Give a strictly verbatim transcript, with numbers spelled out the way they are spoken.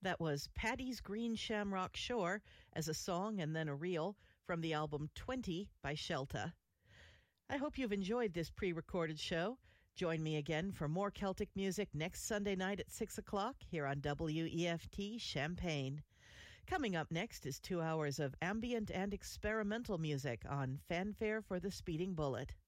That was Paddy's Green Shamrock Shore as a song and then a reel from the album twenty by Shelta. I hope you've enjoyed this pre-recorded show. Join me again for more Celtic music next Sunday night at six o'clock here on W E F T Champaign. Coming up next is two hours of ambient and experimental music on Fanfare for the Speeding Bullet.